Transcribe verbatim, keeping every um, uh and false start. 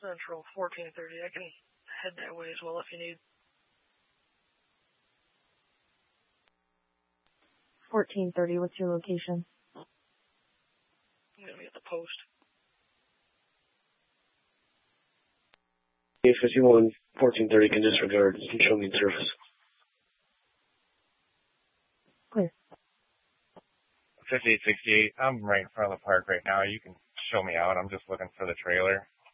Central, fourteen thirty. I can head that way as well if you need. fourteen thirty, what's your location? I'm going to be at the post. A fifty-one, fourteen thirty can disregard. You can show me the surface. Clear. fifty-eight sixty-eight, I'm right in front of the park right now. You can show me out. I'm just looking for the trailer.